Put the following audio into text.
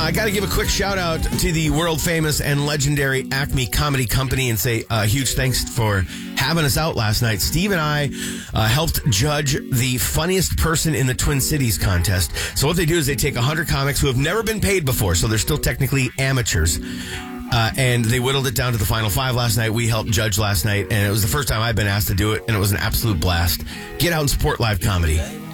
I got to give a quick shout out to the world famous and legendary Acme Comedy Company and say a huge thanks for having us out last night. Steve and I helped judge the funniest person in the Twin Cities contest. So what they do is they take 100 comics who have never been paid before, so they're still technically amateurs. And they whittled it down to the final 5 last night. We helped judge last night, and it was the first time I've been asked to do it, and it was an absolute blast. Get out and support live comedy.